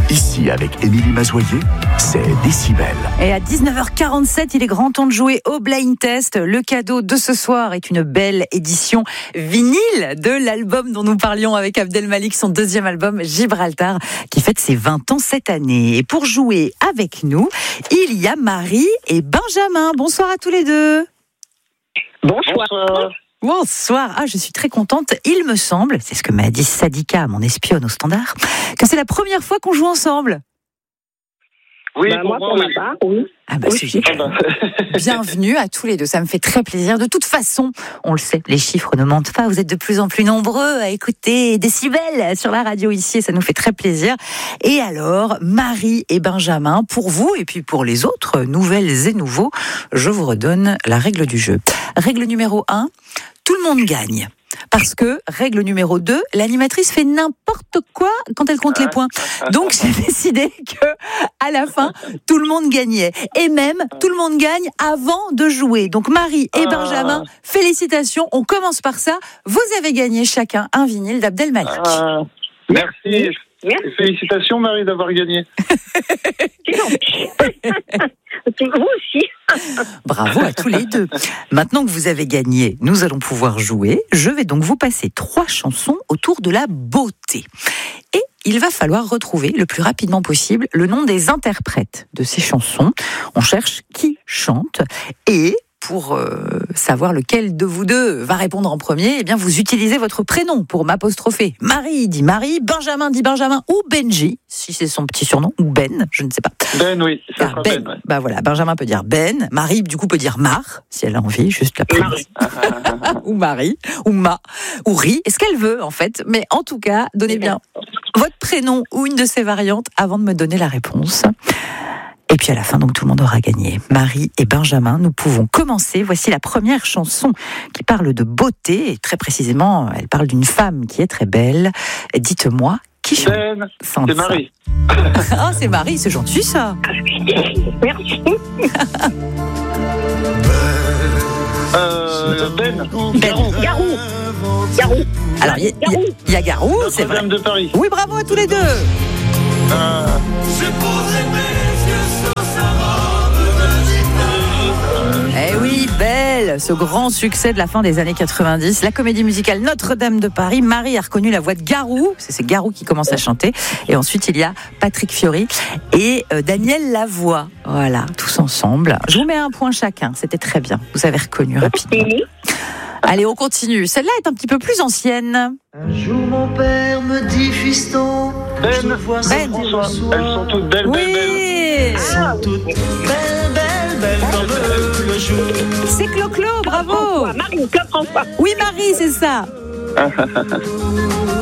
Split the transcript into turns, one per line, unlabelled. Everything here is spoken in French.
Ici, avec Émilie Mazoyer, c'est Décibel.
Et à 19h47, il est grand temps de jouer au Blind Test. Le cadeau de ce soir est une belle édition vinyle de l'album dont nous parlions avec Abdel Malik, son deuxième album Gibraltar, qui fête ses 20 ans cette année. Et pour jouer avec nous, il y a Marie et Benjamin. Bonsoir à tous les deux.
Bonsoir.
Bonsoir. Ah, je suis très contente. Il me semble, c'est ce que m'a dit Sadika, mon espionne au standard, que c'est la première fois qu'on joue ensemble.
Oui, pour ma part, oui.
Ah bah, c'est génial. Bienvenue à tous les deux, ça me fait très plaisir. De toute façon, on le sait, les chiffres ne mentent pas. Vous êtes de plus en plus nombreux à écouter Décibel sur la radio ici, et ça nous fait très plaisir. Et alors, Marie et Benjamin, pour vous et puis pour les autres, nouvelles et nouveaux, je vous redonne la règle du jeu. Règle numéro 1, tout le monde gagne. Parce que, règle numéro 2, l'animatrice fait n'importe quoi quand elle compte les points. Donc, j'ai décidé que, à la fin, tout le monde gagnait. Et même, tout le monde gagne avant de jouer. Donc, Marie et Benjamin, félicitations. On commence par ça. Vous avez gagné chacun un vinyle d'Abdel Malik.
Merci.
Et félicitations Marie d'avoir gagné.
Vous aussi.
Bravo à tous les deux. Maintenant que vous avez gagné, nous allons pouvoir jouer. Je vais donc vous passer 3 chansons autour de la beauté. Et il va falloir retrouver le plus rapidement possible le nom des interprètes de ces chansons. On cherche qui chante et pour savoir lequel de vous deux va répondre en premier, eh bien vous utilisez votre prénom pour m'apostropher. Marie dit Marie, Benjamin dit Benjamin ou Benji, si c'est son petit surnom, ou Ben, je ne sais pas.
Ben, oui, ça sera Ben.
Ouais. Bah voilà, Benjamin peut dire Ben, Marie du coup peut dire Mar, si elle a envie, juste la prénom. Ou Marie, ou Ma, ou Ri, est-ce qu'elle veut en fait. Mais en tout cas, donnez bien votre prénom ou une de ses variantes avant de me donner la réponse. Et puis à la fin, donc tout le monde aura gagné. Marie et Benjamin, nous pouvons commencer. Voici la première chanson qui parle de beauté. Et très précisément, elle parle d'une femme qui est très belle. Dites-moi, qui chante
C'est Marie.
Ah, c'est Marie, c'est gentil ça.
Merci.
Ben.
Garou.
Alors, il y a Garou, c'est vrai.
Notre-Dame de Paris.
Oui, bravo à tous les deux. Eh oui, Belle, ce grand succès de la fin des années 90, la comédie musicale Notre-Dame de Paris. Marie a reconnu la voix de Garou, c'est Garou qui commence à chanter. Et ensuite, il y a Patrick Fiori et Daniel Lavoie. Voilà, tous ensemble. Je vous mets un point chacun, c'était très bien. Vous avez reconnu rapidement. Allez, on continue. Celle-là est un petit peu plus ancienne.
Un jour, mon père me dit, fiston, je vois
Ben.
François. Elles sont toutes belles,
Oui.
elles sont toutes belles comme le jour.
C'est Clo-Clo, bravo.
Marie, Claude François.
Oui, Marie, c'est ça.